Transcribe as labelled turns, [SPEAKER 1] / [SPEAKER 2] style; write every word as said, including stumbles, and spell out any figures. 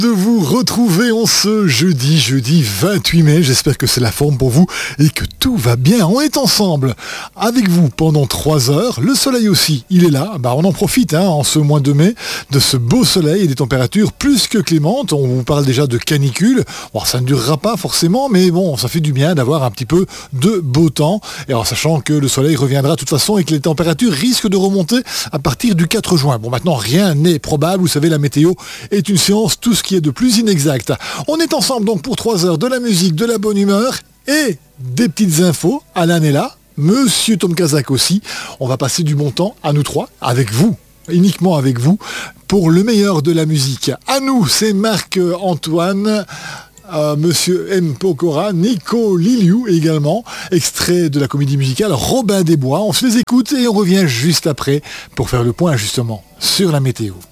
[SPEAKER 1] De vous retrouver en ce jeudi, jeudi vingt-huit mai. J'espère que c'est la forme pour vous et que tout va bien. On est ensemble avec vous pendant trois heures. Le soleil aussi, il est là. Bah, on en profite hein, en ce mois de mai de ce beau soleil et des températures plus que clémentes. On vous parle déjà de canicule. Bon, ça ne durera pas forcément, mais bon, ça fait du bien d'avoir un petit peu de beau temps. Et en sachant que le soleil reviendra de toute façon et que les températures risquent de remonter à partir du quatre juin. Bon, maintenant, rien n'est probable. Vous savez, la météo est une science, tout ce qui est de plus inexact. On est ensemble donc pour trois heures de la musique, de la bonne humeur et des petites infos. Alain est là, Monsieur Tom Kazak aussi. On va passer du bon temps à nous trois, avec vous, uniquement avec vous, pour le meilleur de la musique. À nous, c'est Marc-Antoine, euh, Monsieur M. Pokora, Nico Liliou également, extrait de la comédie musicale Robin des Bois. On se les écoute et on revient juste après pour faire le point justement sur la météo.